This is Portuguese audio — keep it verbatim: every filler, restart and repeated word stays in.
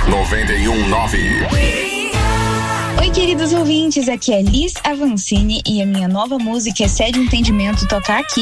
noventa e um nove. Oi, queridos ouvintes, aqui é Liz Avancini e a minha nova música é Cede Entendimento tocar aqui